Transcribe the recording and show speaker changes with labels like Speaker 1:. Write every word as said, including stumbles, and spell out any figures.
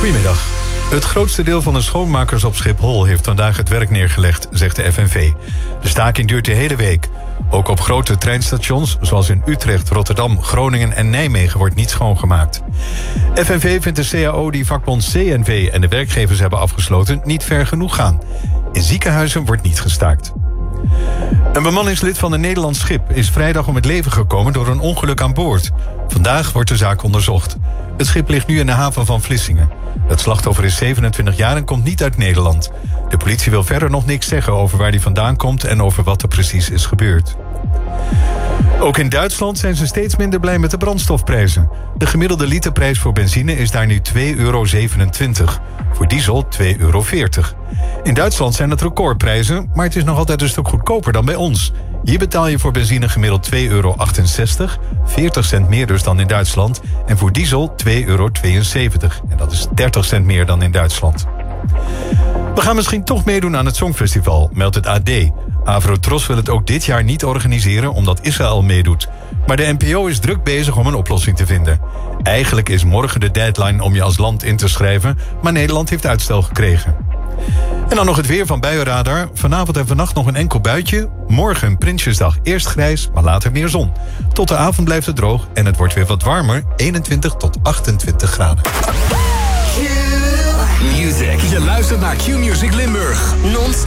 Speaker 1: Goedemiddag. Het grootste deel van de schoonmakers op Schiphol heeft vandaag het werk neergelegd, zegt de F N V. De staking duurt de hele week. Ook op grote treinstations, zoals in Utrecht, Rotterdam, Groningen en Nijmegen, wordt niet schoongemaakt. F N V vindt de C A O die vakbond C N V en de werkgevers hebben afgesloten niet ver genoeg gaan. In ziekenhuizen wordt niet gestaakt. Een bemanningslid van een Nederlands schip is vrijdag om het leven gekomen door een ongeluk aan boord. Vandaag wordt de zaak onderzocht. Het schip ligt nu in de haven van Vlissingen. Het slachtoffer is zevenentwintig jaar en komt niet uit Nederland. De politie wil verder nog niks zeggen over waar hij vandaan komt en over wat er precies is gebeurd. Ook in Duitsland zijn ze steeds minder blij met de brandstofprijzen. De gemiddelde literprijs voor benzine is daar nu twee euro zevenentwintig. Voor diesel twee euro veertig. In Duitsland zijn het recordprijzen, maar het is nog altijd een stuk goedkoper dan bij ons. Hier betaal je voor benzine gemiddeld twee euro achtenzestig, veertig cent meer dus dan in Duitsland. En voor diesel twee euro tweeënzeventig. En dat is dertig cent meer dan in Duitsland. We gaan misschien toch meedoen aan het Songfestival, meldt het A D. Avrotros wil het ook dit jaar niet organiseren omdat Israël meedoet. Maar de N P O is druk bezig om een oplossing te vinden. Eigenlijk is morgen de deadline om je als land in te schrijven, maar Nederland heeft uitstel gekregen. En dan nog het weer van Buienradar. Vanavond en vannacht nog een enkel buitje. Morgen Prinsjesdag eerst grijs, maar later meer zon. Tot de avond blijft het droog en het wordt weer wat warmer. eenentwintig tot achtentwintig graden.
Speaker 2: Q Music. Je luistert naar Q Music Limburg. Non